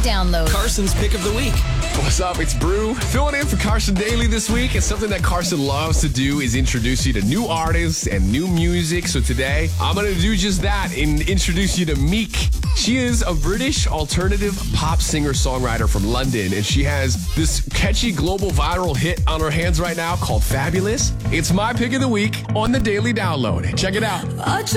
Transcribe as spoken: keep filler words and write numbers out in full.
Download. Carson's pick of the week. What's up? It's Brew. Filling in for Carson Daly this week. And something that Carson loves to do is introduce you to new artists and new music. So today, I'm going to do just that and introduce you to Meek. She is a British alternative pop singer-songwriter from London, and she has this catchy global viral hit on her hands right now called Fabulous. It's my pick of the week on the Daily Download. Check it out.